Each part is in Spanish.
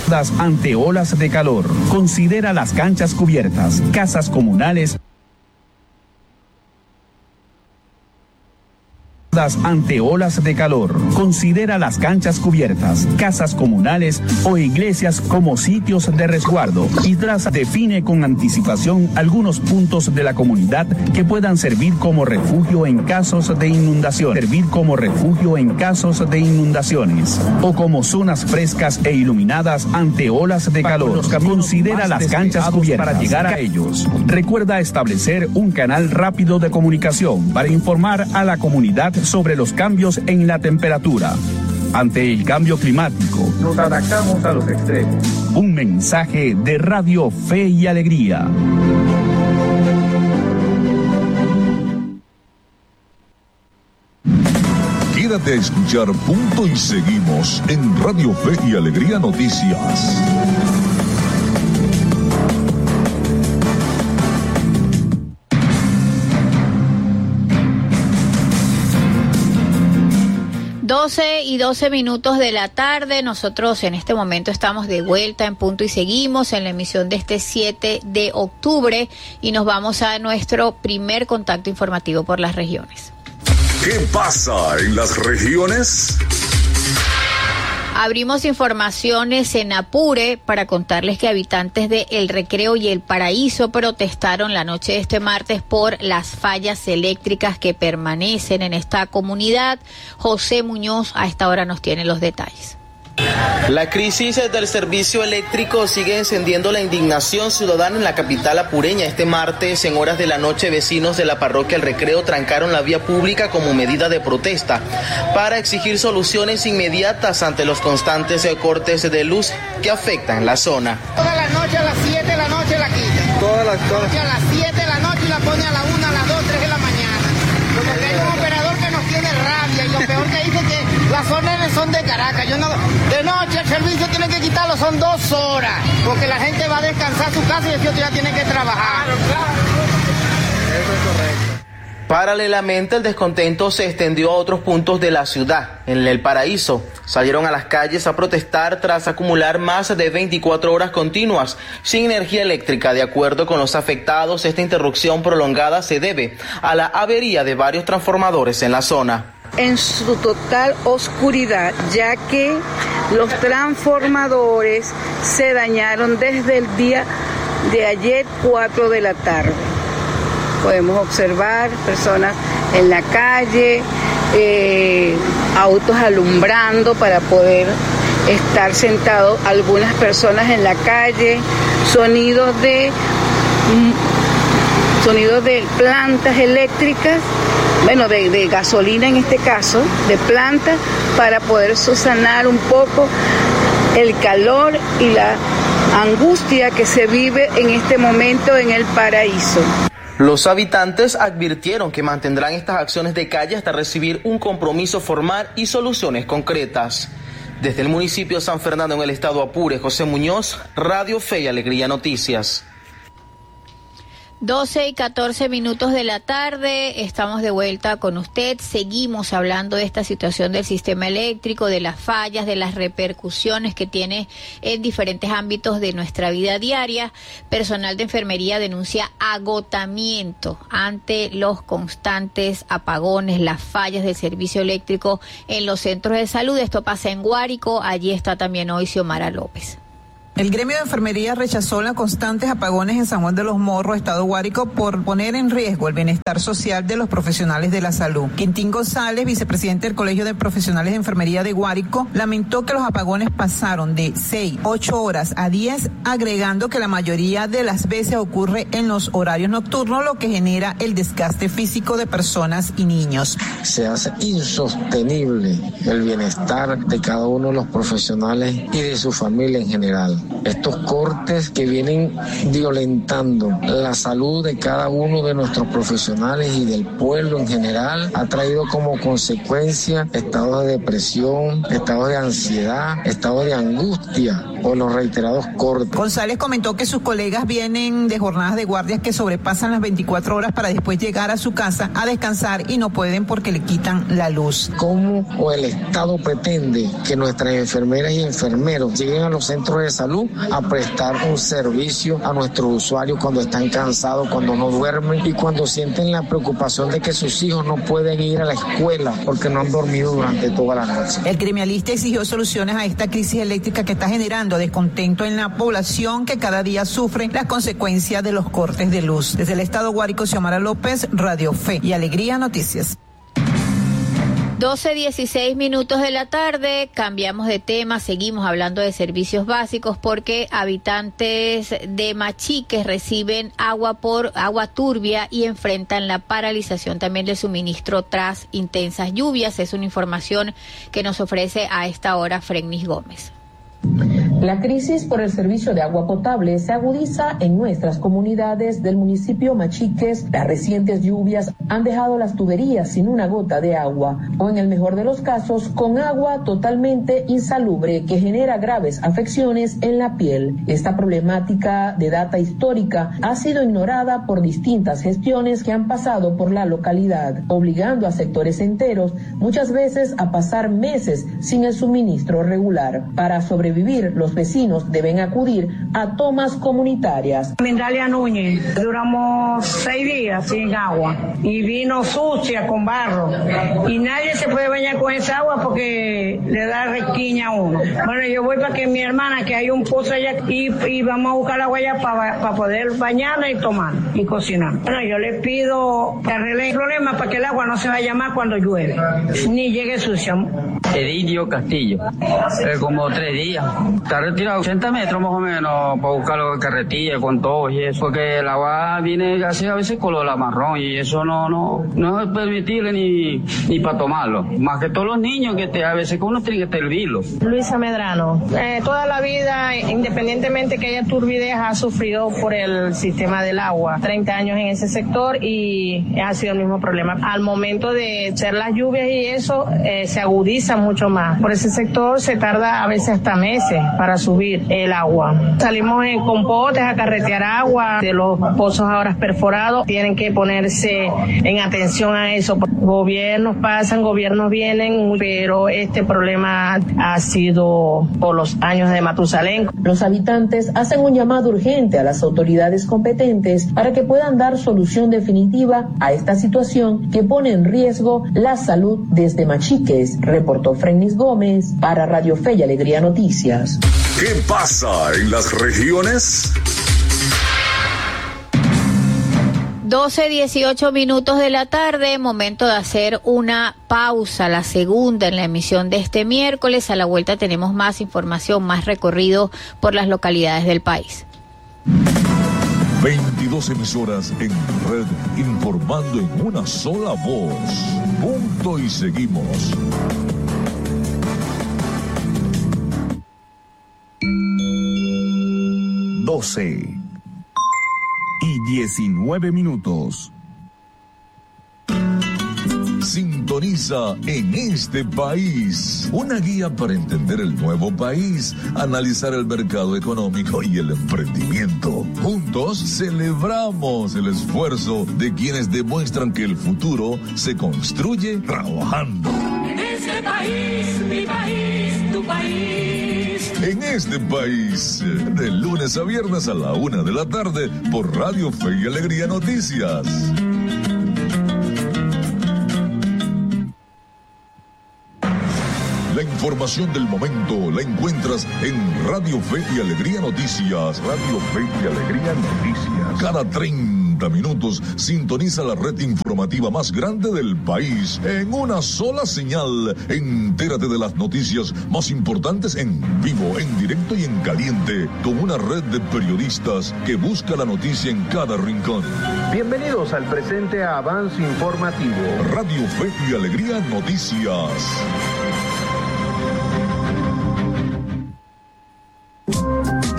ante olas de calor. Considera las canchas cubiertas, casas comunales ante olas de calor. Considera las canchas cubiertas, casas comunales o iglesias como sitios de resguardo. Hidras define con anticipación algunos puntos de la comunidad que puedan servir como refugio en casos de inundación, o como zonas frescas e iluminadas ante olas de calor. Considera las canchas cubiertas para llegar a ellos. Recuerda establecer un canal rápido de comunicación para informar a la comunidad sobre los cambios en la temperatura. Ante el cambio climático, nos adaptamos a los extremos. Un mensaje de Radio Fe y Alegría. Quédate a escuchar Punto y Seguimos en Radio Fe y Alegría Noticias. y 12 minutos de la tarde. Nosotros en este momento estamos de vuelta en Punto y Seguimos en la emisión de este 7 de octubre y nos vamos a nuestro primer contacto informativo por las regiones. ¿Qué pasa en las regiones? Abrimos informaciones en Apure para contarles que habitantes de El Recreo y El Paraíso protestaron la noche de este martes por las fallas eléctricas que permanecen en esta comunidad. José Muñoz a esta hora nos tiene los detalles. La crisis del servicio eléctrico sigue encendiendo la indignación ciudadana en la capital apureña. Este martes, en horas de la noche, vecinos de la parroquia El Recreo trancaron la vía pública como medida de protesta para exigir soluciones inmediatas ante los constantes cortes de luz que afectan la zona. Toda la noche a las 7 de la noche la quitan. Toda la noche a las 7 de la noche y la pone a la 1, a las 2, 3 de la mañana. Como que hay un operador que nos tiene rabia y lo peor que dice que las órdenes son de Caracas. De noche el servicio tiene que quitarlo, son 2 horas, porque la gente va a descansar a su casa y el otro ya tiene que trabajar. Claro. Eso es correcto. Paralelamente, el descontento se extendió a otros puntos de la ciudad. En El Paraíso salieron a las calles a protestar tras acumular más de 24 horas continuas sin energía eléctrica. De acuerdo con los afectados, esta interrupción prolongada se debe a la avería de varios transformadores en la zona. En su total oscuridad, ya que los transformadores se dañaron desde el día de ayer 4 de la tarde. Podemos observar personas en la calle, autos alumbrando para poder estar sentados, algunas personas en la calle, sonidos de plantas eléctricas, bueno, de gasolina en este caso, de plantas, para poder subsanar un poco el calor y la angustia que se vive en este momento en El Paraíso. Los habitantes advirtieron que mantendrán estas acciones de calle hasta recibir un compromiso formal y soluciones concretas. Desde el municipio de San Fernando, en el estado Apure, José Muñoz, Radio Fe y Alegría Noticias. 12 y 14 minutos de la tarde, estamos de vuelta con usted. Seguimos hablando de esta situación del sistema eléctrico, de las fallas, de las repercusiones que tiene en diferentes ámbitos de nuestra vida diaria. Personal de enfermería denuncia agotamiento ante los constantes apagones, las fallas del servicio eléctrico en los centros de salud. Esto pasa en Guárico, allí está también hoy Xiomara López. El gremio de enfermería rechazó los constantes apagones en San Juan de los Morros, estado Guárico, por poner en riesgo el bienestar social de los profesionales de la salud. Quintín González, vicepresidente del Colegio de Profesionales de Enfermería de Guárico, lamentó que los apagones pasaron de 6, 8 horas a 10, agregando que la mayoría de las veces ocurre en los horarios nocturnos, lo que genera el desgaste físico de personas y niños. Se hace insostenible el bienestar de cada uno de los profesionales y de su familia en general. Estos cortes que vienen violentando la salud de cada uno de nuestros profesionales y del pueblo en general ha traído como consecuencia estados de depresión, estados de ansiedad, estados de angustia por los reiterados cortes. González comentó que sus colegas vienen de jornadas de guardias que sobrepasan las 24 horas para después llegar a su casa a descansar y no pueden porque le quitan la luz. ¿Cómo o el Estado pretende que nuestras enfermeras y enfermeros lleguen a los centros de salud a prestar un servicio a nuestros usuarios cuando están cansados, cuando no duermen y cuando sienten la preocupación de que sus hijos no pueden ir a la escuela porque no han dormido durante toda la noche? El criminalista exigió soluciones a esta crisis eléctrica que está generando descontento en la población que cada día sufre las consecuencias de los cortes de luz. Desde el estado Guárico, Xiomara López, Radio Fe y Alegría Noticias. 12:16 de la tarde, cambiamos de tema, seguimos hablando de servicios básicos porque habitantes de Machiques reciben agua turbia y enfrentan la paralización también del suministro tras intensas lluvias. Es una información que nos ofrece a esta hora Fregnis Gómez. La crisis por el servicio de agua potable se agudiza en nuestras comunidades del municipio Machiques. Las recientes lluvias han dejado las tuberías sin una gota de agua, o en el mejor de los casos, con agua totalmente insalubre que genera graves afecciones en la piel. Esta problemática de data histórica ha sido ignorada por distintas gestiones que han pasado por la localidad, obligando a sectores enteros muchas veces a pasar meses sin el suministro regular. Para sobrevivir, los vecinos deben acudir a tomas comunitarias. Mindalia Núñez, duramos 6 días sin agua y vino sucia con barro y nadie se puede bañar con esa agua porque le da resquiña a uno. Bueno, yo voy para que mi hermana, que hay un pozo allá, y vamos a buscar agua allá para poder bañarla y tomar y cocinar. Bueno, yo le pido que arregle el problema para que el agua no se vaya más cuando llueve, ni llegue sucia. Edilio Castillo, como 3 días. Está retirado 80 metros más o menos para buscar la carretilla con todo y eso, porque el agua viene así a veces color marrón y eso no es permitible ni para tomarlo. Más que todos los niños que a veces uno tiene que hervirlo. Luisa Medrano, toda la vida, independientemente que haya turbidez, ha sufrido por el sistema del agua. 30 años en ese sector y ha sido el mismo problema. Al momento de ser las lluvias y eso, se agudiza mucho más. Por ese sector se tarda a veces hasta meses para subir el agua. Salimos con potes a carretear agua de los pozos ahora perforados. Tienen que ponerse en atención a eso. Gobiernos pasan, gobiernos vienen, pero este problema ha sido por los años de Matusalén. Los habitantes hacen un llamado urgente a las autoridades competentes para que puedan dar solución definitiva a esta situación que pone en riesgo la salud desde Machiques, reportó Fregnis Gómez para Radio Fe y Alegría Noticias. ¿Qué pasa en las regiones? 12:18 de la tarde, momento de hacer una pausa, la segunda en la emisión de este miércoles. A la vuelta tenemos más información, más recorrido por las localidades del país. 22 emisoras en red, informando en una sola voz. Punto y seguimos. 12:19. Sintoniza En este País, una guía para entender el nuevo país, analizar el mercado económico y el emprendimiento. Juntos celebramos el esfuerzo de quienes demuestran que el futuro se construye trabajando. En este país, mi país, tu país. En este país, de lunes a viernes a la 1 de la tarde por Radio Fe y Alegría Noticias. La información del momento la encuentras en Radio Fe y Alegría Noticias. Radio Fe y Alegría Noticias. Cada 30 minutos sintoniza la red informativa más grande del país en una sola señal. Entérate de las noticias más importantes en vivo, en directo y en caliente, con una red de periodistas que busca la noticia en cada rincón. Bienvenidos al presente avance informativo. Radio Fe y Alegría Noticias.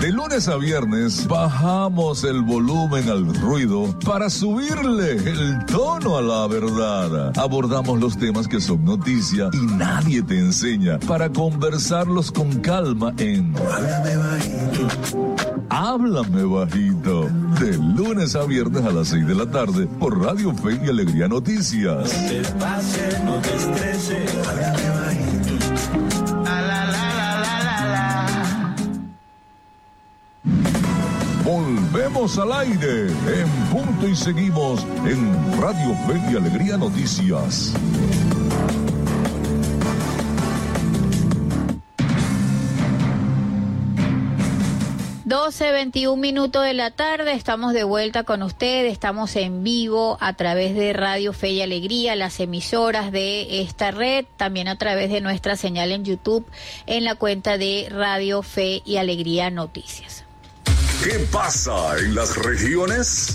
De lunes a viernes bajamos el volumen al ruido para subirle el tono a la verdad. Abordamos los temas que son noticia y nadie te enseña para conversarlos con calma en Háblame Bajito. Háblame Bajito. De lunes a viernes a las 6 de la tarde por Radio Fe y Alegría Noticias. No te pases, no te estreses, háblame bajito. La, la, la, la, la, la. Volvemos al aire en punto y seguimos en Radio Fe y Alegría Noticias. (12:21 de la tarde), estamos de vuelta con ustedes, estamos en vivo a través de Radio Fe y Alegría, las emisoras de esta red, también a través de nuestra señal en YouTube, en la cuenta de Radio Fe y Alegría Noticias. ¿Qué pasa en las regiones?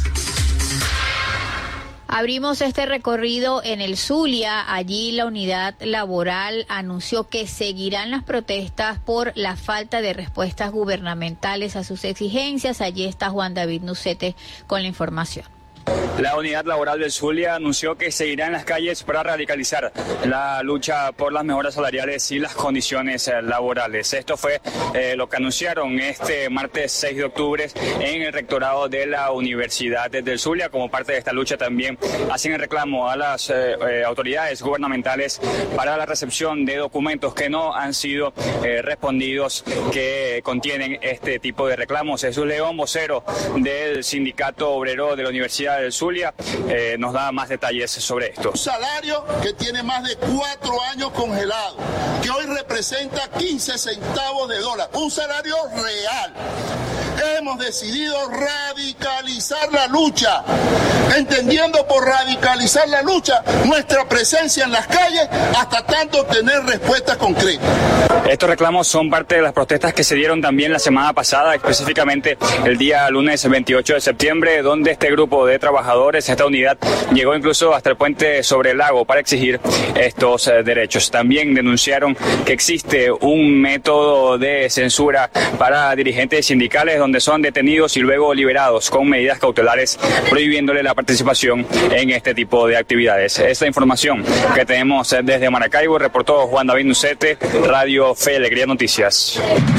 Abrimos este recorrido en el Zulia. Allí la unidad laboral anunció que seguirán las protestas por la falta de respuestas gubernamentales a sus exigencias. Allí está Juan David Nucete con la información. La unidad laboral del Zulia anunció que seguirá en las calles para radicalizar la lucha por las mejoras salariales y las condiciones laborales. Esto fue lo que anunciaron este martes 6 de octubre en el rectorado de la Universidad del Zulia. Como parte de esta lucha también hacen el reclamo a las autoridades gubernamentales para la recepción de documentos que no han sido respondidos, que contienen este tipo de reclamos. Jesús León, vocero del Sindicato Obrero de la Universidad del Zulia, nos da más detalles sobre esto. Un salario que tiene más de 4 años congelado, que hoy representa 15 centavos de dólar, un salario real. Hemos decidido radicalizar la lucha, entendiendo por radicalizar la lucha nuestra presencia en las calles hasta tanto obtener respuestas concretas. Estos reclamos son parte de las protestas que se dieron también la semana pasada, específicamente el día lunes 28 de septiembre, donde este grupo de trabajadores, esta unidad, llegó incluso hasta el puente sobre el lago para exigir estos derechos. También denunciaron que existe un método de censura para dirigentes sindicales, donde son detenidos y luego liberados con medidas cautelares, prohibiéndole la participación en este tipo de actividades. Esta información que tenemos desde Maracaibo, reportó Juan David Nucete, Radio Fe y Alegría Noticias.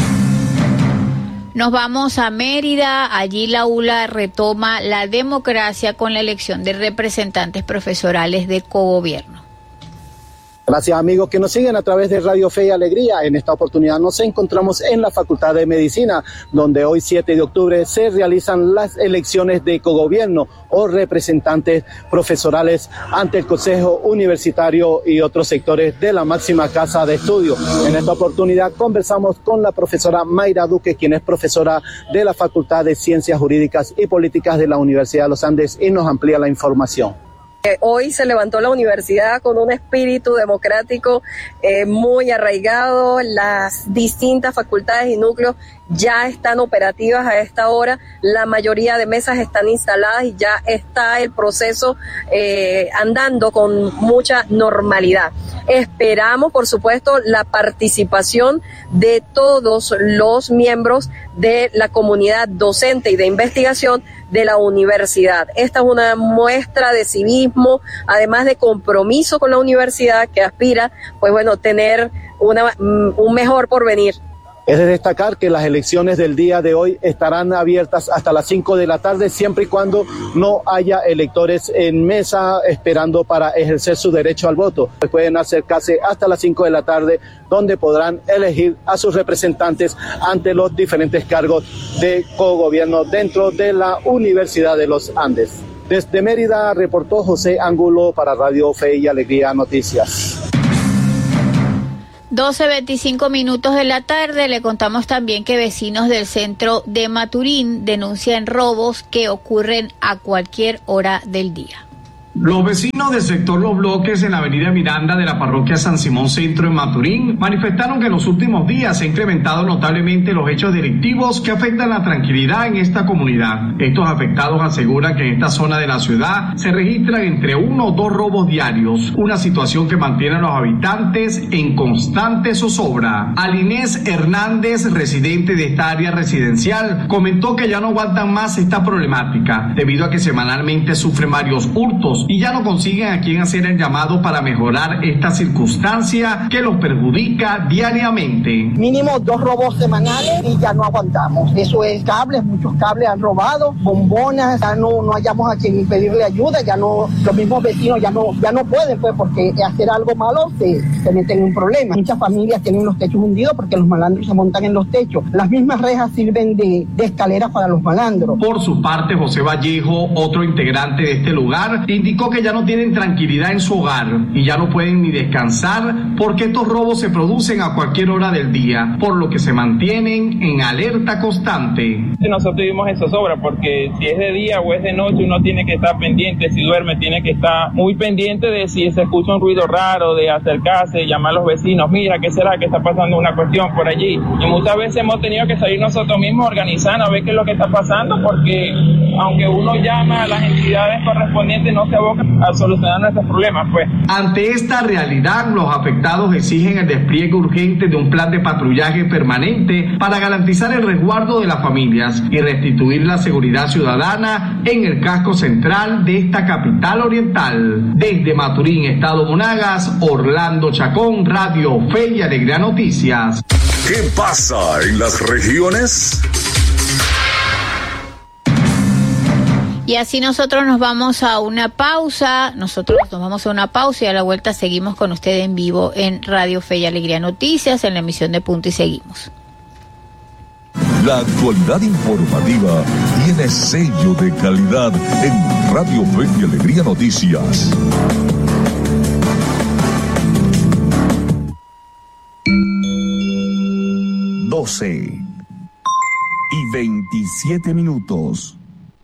Nos vamos a Mérida. Allí la ULA retoma la democracia con la elección de representantes profesorales de cogobierno. Gracias, amigos que nos siguen a través de Radio Fe y Alegría. En esta oportunidad nos encontramos en la Facultad de Medicina, donde hoy 7 de octubre se realizan las elecciones de cogobierno o representantes profesorales ante el Consejo Universitario y otros sectores de la máxima casa de estudio. En esta oportunidad conversamos con la profesora Mayra Duque, quien es profesora de la Facultad de Ciencias Jurídicas y Políticas de la Universidad de los Andes, y nos amplía la información. Hoy se levantó la universidad con un espíritu democrático muy arraigado. Las distintas facultades y núcleos ya están operativas a esta hora. La mayoría de mesas están instaladas y ya está el proceso andando con mucha normalidad. Esperamos, por supuesto, la participación de todos los miembros de la comunidad docente y de investigación de la universidad. Esta es una muestra de civismo, además de compromiso con la universidad, que aspira, pues bueno, tener un mejor porvenir. Es de destacar que las elecciones del día de hoy estarán abiertas hasta las 5 de la tarde, siempre y cuando no haya electores en mesa esperando para ejercer su derecho al voto. Pueden acercarse hasta las 5 de la tarde, donde podrán elegir a sus representantes ante los diferentes cargos de cogobierno dentro de la Universidad de los Andes. Desde Mérida reportó José Angulo para Radio Fe y Alegría Noticias. 12:25 de la tarde, le contamos también que vecinos del centro de Maturín denuncian robos que ocurren a cualquier hora del día. Los vecinos del sector Los Bloques en la avenida Miranda de la parroquia San Simón Centro en Maturín manifestaron que en los últimos días se han incrementado notablemente los hechos delictivos que afectan la tranquilidad en esta comunidad. Estos afectados aseguran que en esta zona de la ciudad se registran entre 1 o 2 robos diarios, una situación que mantiene a los habitantes en constante zozobra. Alinés Hernández, residente de esta área residencial, comentó que ya no aguantan más esta problemática debido a que semanalmente sufren varios hurtos y ya no consiguen a quién hacer el llamado para mejorar esta circunstancia que los perjudica diariamente. Mínimo 2 robos semanales y ya no aguantamos. Eso es cables, muchos cables han robado, bombonas, ya no hallamos a quien pedirle ayuda, ya no, los mismos vecinos ya no pueden, pues, porque hacer algo malo se meten en un problema. Muchas familias tienen los techos hundidos porque los malandros se montan en los techos. Las mismas rejas sirven de escaleras para los malandros. Por su parte, José Vallejo, otro integrante de este lugar, indicó que ya no tienen tranquilidad en su hogar y ya no pueden ni descansar porque estos robos se producen a cualquier hora del día, por lo que se mantienen en alerta constante. Nosotros vivimos en zozobra porque si es de día o es de noche uno tiene que estar pendiente, si duerme tiene que estar muy pendiente de si se escucha un ruido raro, de acercarse, llamar a los vecinos, mira, ¿qué será que está pasando una cuestión por allí? Y muchas veces hemos tenido que salir nosotros mismos organizando a ver qué es lo que está pasando porque aunque uno llama a las entidades correspondientes no se abocan a solucionar nuestros problemas, pues. Ante esta realidad, los afectados exigen el despliegue urgente de un plan de patrullaje permanente para garantizar el resguardo de las familias y restituir la seguridad ciudadana en el casco central de esta capital oriental. Desde Maturín, Estado Monagas, Orlando Chacón, Radio Fe y Alegría Noticias. ¿Qué pasa en las regiones? Y así nosotros nos vamos a una pausa, y a la vuelta seguimos con usted en vivo en Radio Fe y Alegría Noticias, en la emisión de Punto y Seguimos. La actualidad informativa tiene sello de calidad en Radio Fe y Alegría Noticias. y 27 minutos.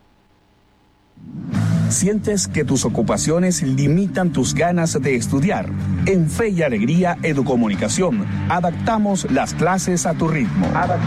¿Sientes que tus ocupaciones limitan tus ganas de estudiar? En Fe y Alegría Educomunicación, adaptamos las clases a tu ritmo.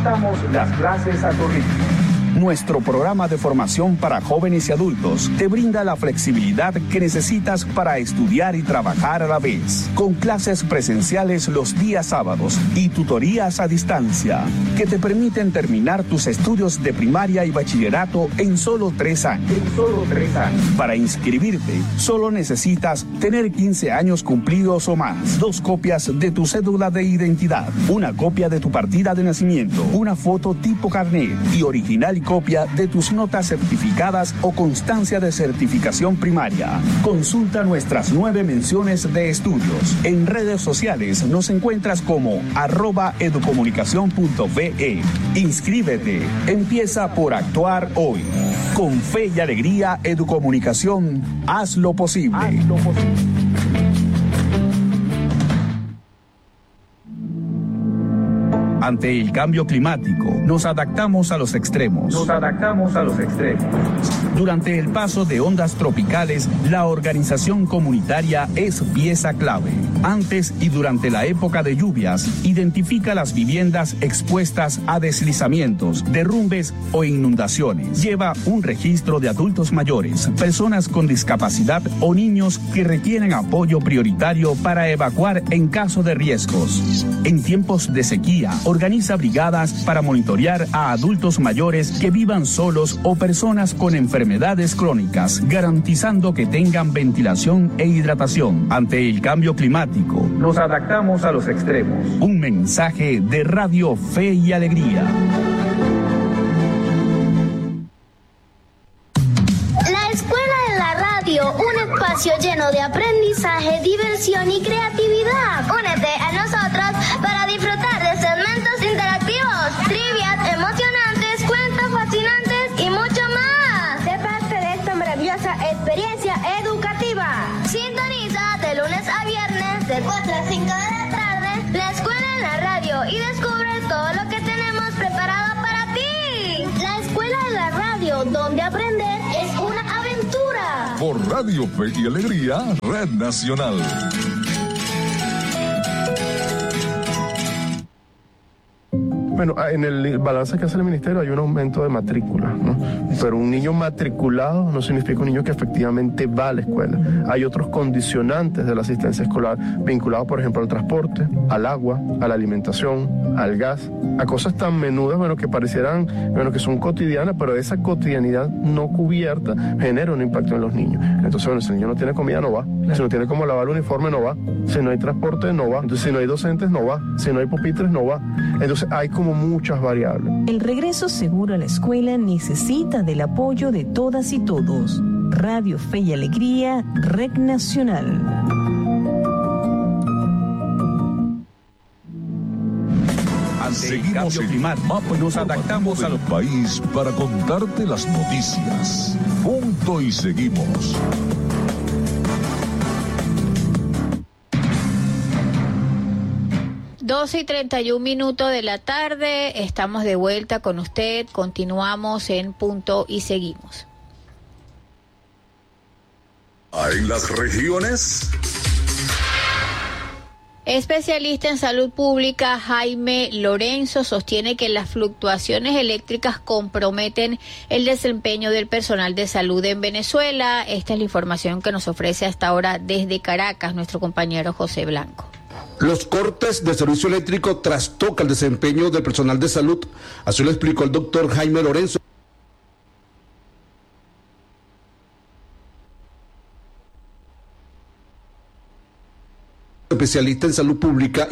Nuestro programa de formación para jóvenes y adultos te brinda la flexibilidad que necesitas para estudiar y trabajar a la vez, con clases presenciales los días sábados y tutorías a distancia, que te permiten terminar tus estudios de primaria y bachillerato en solo 3 años. Para inscribirte, solo necesitas tener 15 años cumplidos o más, 2 copias de tu cédula de identidad, una copia de tu partida de nacimiento, una foto tipo carnet y original copia de tus notas certificadas o constancia de certificación primaria. Consulta nuestras 9 menciones de estudios. En redes sociales nos encuentras como @educomunicacion.ve. Inscríbete. Empieza por actuar hoy. Con Fe y Alegría Educomunicación, haz lo posible. Ante el cambio climático, nos adaptamos a los extremos. Durante el paso de ondas tropicales, la organización comunitaria es pieza clave. Antes y durante la época de lluvias, identifica las viviendas expuestas a deslizamientos, derrumbes o inundaciones. Lleva un registro de adultos mayores, personas con discapacidad o niños que requieren apoyo prioritario para evacuar en caso de riesgos. En tiempos de sequía, organiza brigadas para monitorear a adultos mayores que vivan solos o personas con enfermedades crónicas, garantizando que tengan ventilación e hidratación. Ante el cambio climático, nos adaptamos a los extremos. Un mensaje de Radio Fe y Alegría. La Escuela de la Radio, un espacio lleno de aprendizaje, diversión y creatividad. Únete a nosotros para disfrutar de segmentos interactivos, trivias emocionantes, cuentos fascinantes y mucho más. Sé parte de esta maravillosa experiencia educativa. Sintoniza de lunes a viernes de 4 a 5 de la tarde la Escuela en la Radio y descubre todo lo que tenemos preparado para ti. La Escuela de la Radio, donde aprender es una aventura. Por Radio Fe y Alegría, Red Nacional. Bueno, en el balance que hace el ministerio hay un aumento de matrícula, ¿no? Pero un niño matriculado no significa un niño que efectivamente va a la escuela. Hay otros condicionantes de la asistencia escolar vinculados, por ejemplo, al transporte, al agua, a la alimentación, al gas, a cosas tan menudas, que parecieran, que son cotidianas, pero esa cotidianidad no cubierta genera un impacto en los niños. Entonces, si el niño no tiene comida, no va. Si no tiene cómo lavar el uniforme, no va. Si no hay transporte, no va. Entonces, si no hay docentes, no va. Si no hay pupitres, no va. Entonces, hay como muchas variables. El regreso seguro a la escuela necesita del apoyo de todas y todos. Radio Fe y Alegría, Red Nacional. Ante el cambio climático, nos adaptamos al país para contarte las noticias. Punto y seguimos. Doce y 31 minutos de la tarde, estamos de vuelta con usted, continuamos en Punto y Seguimos. En las regiones. Especialista en salud pública Jaime Lorenzo sostiene que las fluctuaciones eléctricas comprometen el desempeño del personal de salud en Venezuela. Esta es la información que nos ofrece hasta ahora desde Caracas nuestro compañero José Blanco. Los cortes de servicio eléctrico trastocan el desempeño del personal de salud, así lo explicó el doctor Jaime Lorenzo. Especialista en salud pública.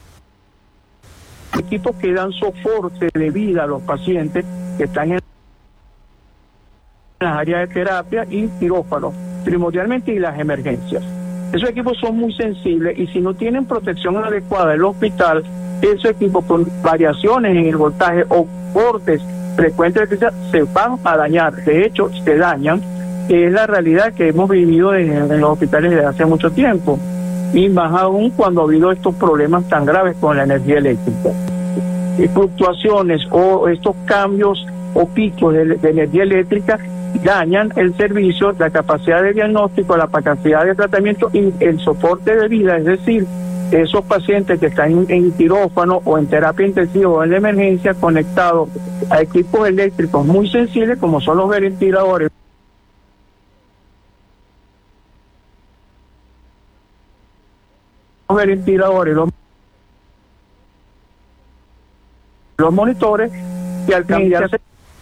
Equipos que dan soporte de vida a los pacientes que están en las áreas de terapia y quirófano, primordialmente, y las emergencias. Esos equipos son muy sensibles y si no tienen protección adecuada del hospital, esos equipos con variaciones en el voltaje o cortes frecuentes se van a dañar. De hecho, se dañan, que es la realidad que hemos vivido en los hospitales desde hace mucho tiempo. Y más aún cuando ha habido estos problemas tan graves con la energía eléctrica. Y fluctuaciones o estos cambios o picos de energía eléctrica dañan el servicio, la capacidad de diagnóstico, la capacidad de tratamiento y el soporte de vida, es decir, esos pacientes que están en quirófano o en terapia intensiva o en la emergencia conectados a equipos eléctricos muy sensibles como son los ventiladores. Los monitores que al cambiarse